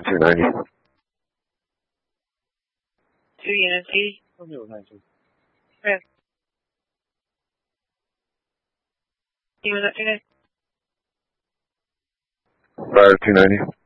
290. 2 unity. Yeah. You was that today? Fire 290.